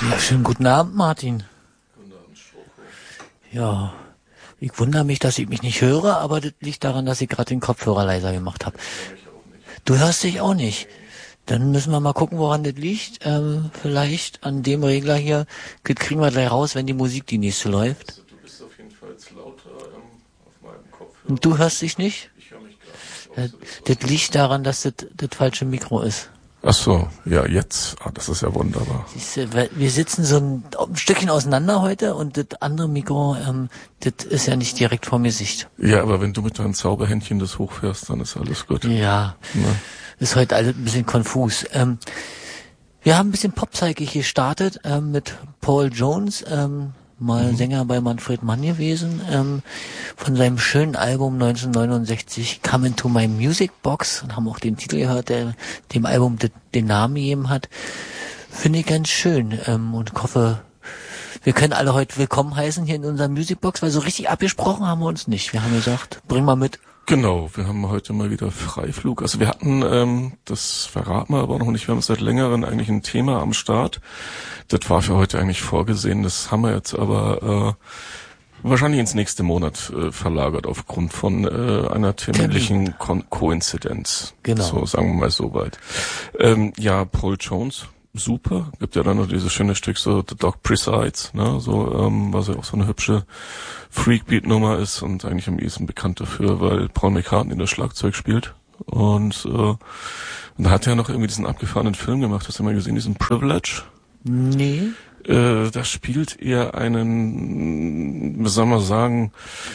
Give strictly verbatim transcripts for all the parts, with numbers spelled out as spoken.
Ja, schönen guten Abend, Martin. Guten Abend, Schoko. Ja, ich wundere mich, dass ich mich nicht höre, aber das liegt daran, dass ich gerade den Kopfhörer leiser gemacht habe. Ich höre mich auch nicht. Du hörst dich auch nicht. Dann müssen wir mal gucken, woran das liegt. Ähm, vielleicht an dem Regler hier. Das kriegen wir gleich raus, wenn die Musik die nächste läuft. Also, du bist auf jeden Fall jetzt lauter ähm, auf meinem Kopfhörer. Und du hörst dich nicht? Ich höre mich gar Ja, nicht. Außer das liegt daran, dass das das falsche Mikro ist. Ach so, ja, jetzt. Ah, das ist ja wunderbar. Siehst du, weil wir sitzen so ein, ein Stückchen auseinander heute und das andere Mikro, ähm, das ist ja nicht direkt vor mir Sicht. Ja, aber wenn du mit deinen Zauberhändchen das hochfährst, dann ist alles gut. Ja, Ne? ist heute alles ein bisschen konfus. Ähm, wir haben ein bisschen popzeigig gestartet ähm, mit Paul Jones, ähm, mal Mhm. Sänger bei Manfred Mann gewesen, ähm, von seinem schönen Album neunzehnhundertneunundsechzig Come Into My Music Box, und haben auch den Titel gehört, der dem Album de, den Namen gegeben hat. Finde ich ganz schön ähm, und ich hoffe, wir können alle heute willkommen heißen hier in unserer Musicbox, weil so richtig abgesprochen haben wir uns nicht. Wir haben gesagt, bring mal mit. Genau, wir haben heute mal wieder Freiflug. Also wir hatten, ähm, das verraten wir aber noch nicht, wir haben seit längerem eigentlich ein Thema am Start. Das war für heute eigentlich vorgesehen, das haben wir jetzt aber äh, wahrscheinlich ins nächste Monat äh, verlagert aufgrund von äh, einer terminlichen Kon- Koinzidenz. Genau. So, sagen wir mal so weit. Ähm, ja, Paul Jones, super. Gibt ja dann noch dieses schöne Stück so The Dog Presides, ne, so, ähm, was ja auch so eine hübsche Freakbeat-Nummer ist und eigentlich am ehesten bekannt dafür, weil Paul McCartney das Schlagzeug spielt. Und, äh, und da hat er noch irgendwie diesen abgefahrenen Film gemacht. Hast du mal gesehen, diesen Privilege? Nee. Äh, da spielt er einen, wie soll man sagen,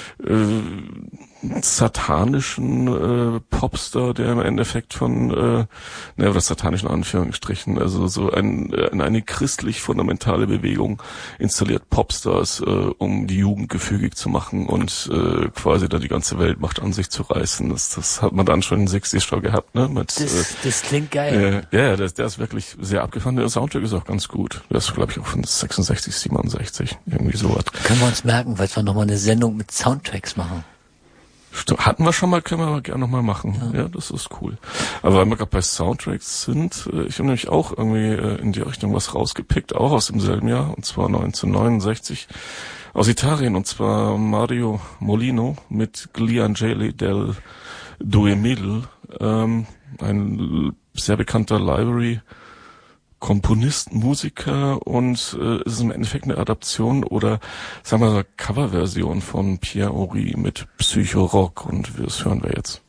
äh, satanischen äh, Popstar, der im Endeffekt von, äh, naja, das satanischen Anführungsstrichen, also so ein, ein, eine christlich fundamentale Bewegung installiert Popstars, äh, um die Jugend gefügig zu machen und äh, quasi da die ganze Weltmacht an sich zu reißen. Das, das hat man dann schon in den sechzig schon gehabt, ne? Mit, Das, äh, das klingt geil. äh, ja, der, der ist wirklich sehr abgefahren. Der Soundtrack ist auch ganz gut. Der ist, glaube ich, auch von sechsundsechzig, siebenundsechzig, irgendwie sowas. Können wir uns merken, falls wir nochmal eine Sendung mit Soundtracks machen. St- Hatten wir schon mal, können wir aber gerne nochmal machen. Ja. ja, das ist cool. Aber weil wir gerade bei Soundtracks sind, äh, ich habe nämlich auch irgendwie äh, in die Richtung was rausgepickt, auch aus demselben Jahr, und zwar neunzehnhundertneunundsechzig, aus Italien, und zwar Mario Molino mit Gli Angeli del Duemil, ähm, ein sehr bekannter Library Komponist, Musiker, und äh, es ist im Endeffekt eine Adaption oder, sagen wir mal, Coverversion von Pierre Horry mit Psycho-Rock, und das hören wir jetzt.